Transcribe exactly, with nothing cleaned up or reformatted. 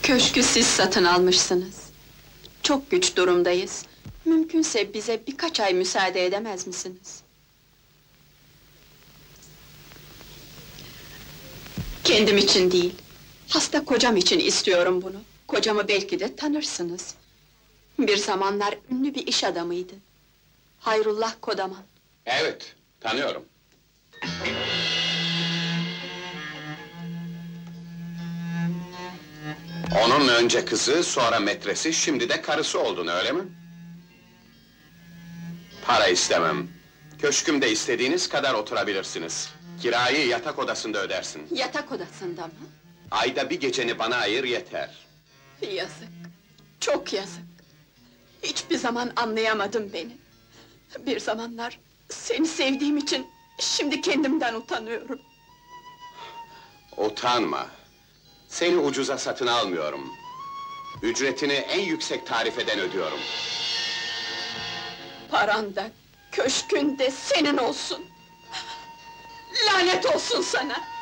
Köşkü siz satın almışsınız. Çok güç durumdayız. Mümkünse bize birkaç ay müsaade edemez misiniz? Kendim için değil, hasta kocam için istiyorum bunu. Kocamı belki de tanırsınız. Bir zamanlar ünlü bir iş adamıydı. Hayrullah Kodaman. Evet, tanıyorum. Onun önce kızı, sonra metresi, şimdi de karısı oldun, öyle mi? Para istemem. Köşkümde istediğiniz kadar oturabilirsiniz. Kirayı yatak odasında ödersin. Yatak odasında mı? Ayda bir geceni bana ayır yeter. Yazık, çok yazık. Hiçbir zaman anlayamadın beni. Bir zamanlar seni sevdiğim için şimdi kendimden utanıyorum. Utanma. Seni ucuza satın almıyorum. Ücretini en yüksek tarifeden ödüyorum. Paran da, köşkün de senin olsun. Lanet olsun sana!